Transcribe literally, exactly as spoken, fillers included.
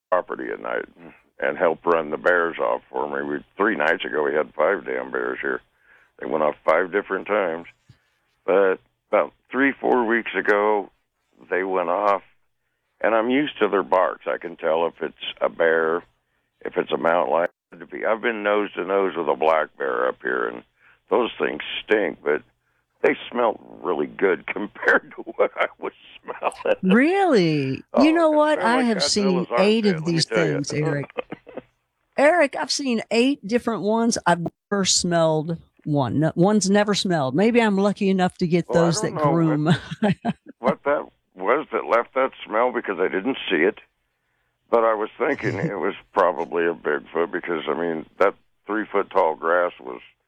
property at night and help run the bears off for me. We, three nights ago, we had five damn bears here. They went off five different times. But about three, four weeks ago, they went off, and I'm used to their barks. I can tell if it's a bear, if it's a mountain lion. I've been nose to nose with a black bear up here, and those things stink, but they smell really good compared to what I was smelling. Really? Oh, You know it what? smelled I like have seen Godzilla's eight armpit, of let me these tell you. things, Eric. Eric, I've seen eight different ones. I've never smelled one. No, one's never smelled. Maybe I'm lucky enough to get Well, I those don't that know what, groom. what that was that left that smell because I didn't see it. But I was thinking it was probably a Bigfoot because, I mean, that three-foot-tall grass was